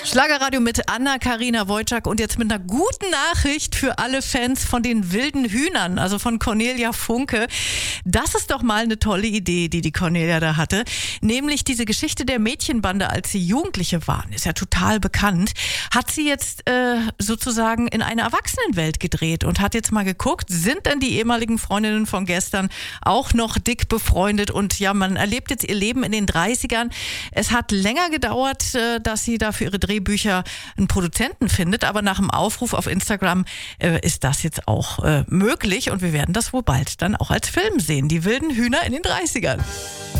Schlagerradio mit Anna-Karina Wojcik und jetzt mit einer guten Nachricht für alle Fans von den wilden Hühnern, also von Cornelia Funke. Das ist doch mal eine tolle Idee, die Cornelia da hatte. Nämlich diese Geschichte der Mädchenbande, als sie Jugendliche waren, ist ja total bekannt, hat sie jetzt sozusagen in eine Erwachsenenwelt gedreht und hat jetzt mal geguckt, sind denn die ehemaligen Freundinnen von gestern auch noch dick befreundet? Und ja, man erlebt jetzt ihr Leben in den 30ern. Es hat länger gedauert, dass sie da für ihre Drehbücher einen Produzenten findet, aber nach dem Aufruf auf Instagram ist das jetzt auch möglich und wir werden das wohl bald dann auch als Film sehen. Die wilden Hühner in den 30ern.